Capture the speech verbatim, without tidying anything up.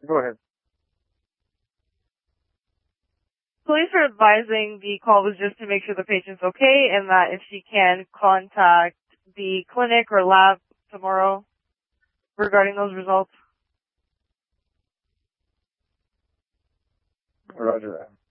Go ahead. Police are advising the call was just to make sure the patient's okay and that if she can contact the clinic or lab tomorrow regarding those results. Roger that.